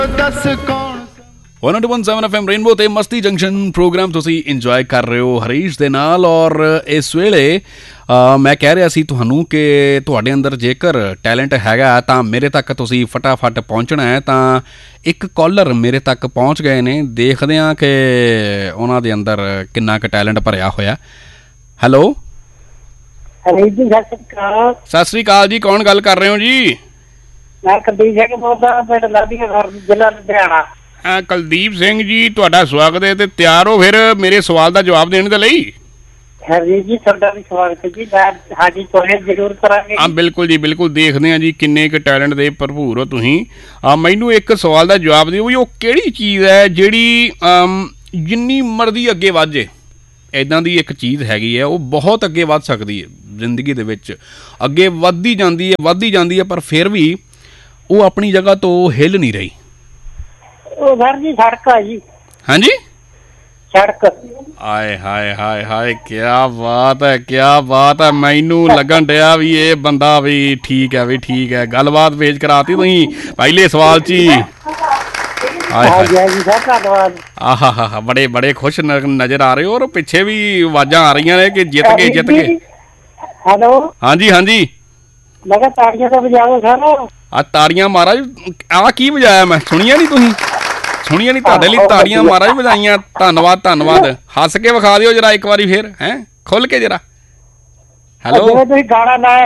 101.7 FM rainbow ते मस्ती junction programme तुसी इंजॉय कर रहे हो हरीश दे नाल। और इस वेले मैं कह रहा सी तुहानू कि तुहाडे अंदर जेकर टैलेंट हैगा तां मेरे तक तुसी फटाफट पहुंचना है। तां एक कॉलर मेरे तक पहुंच गए ने, देखदे हां कि उन्हां दे अंदर किन्ना क टैलेंट भरिया होया। हैलो हरीश जी सत श्री अकाल जी, कौन गल कर रहे हो जी? मैं कुलदीप सिंह बोलदा पिंड लाडीगढ़ जिला लुधियाना। कुलदीप सिंह जी तुहाडा स्वागत है। ते तैयार हो फिर मेरे सवाल का जवाब देने दे लई? हरीश जी तुहाडा भी स्वागत है जी, मैं हाजी कोशिश जरूर करांगे। हाँ बिल्कुल जी बिल्कुल, देखते हैं जी किन्ने क टैलेंट दे भरपूर हो तुसीं। मैनू एक सवाल का जवाब दिओ भी, वो किहड़ी चीज़ है जिहड़ी जिन्नी मर्जी अगे वध जाए, इदां दी एक चीज़ हैगी है, वो बहुत अगे वध सकदी है जिंदगी दे विच, अगे वधदी जांदी है, पर फिर भी वो अपनी जगह तो हिल नहीं रही। ओ सर जी सड़क है जी। हाँ जी सड़क। हाय हाय हाय हाय, क्या बात है, क्या बात है। मैनू लगन डया भी ये बंदा भी ठीक है, भी ठीक है। गलबात पेश कराती तुसीं पहले सवाल च ही। आहा बड़े बड़े खुश नजर आ रहे हो, और पिछे भी आवाजां आ रही ने कि जित गए। हेलो हाँ जी हाँ जी, मैं कहा ताड़ियां तो बजाओ सर। ताड़ियां महाराज, आ की बजाया मैं? सुनिया नहीं तुसीं? सुनिया नहीं? तुहाडे लई ताड़ियां महाराज बजाइयां। धन्नवाद धन्नवाद। हस के विखा दिओ जरा एक बारी फिर, हैं खुल के जरा। हेलो गाना ना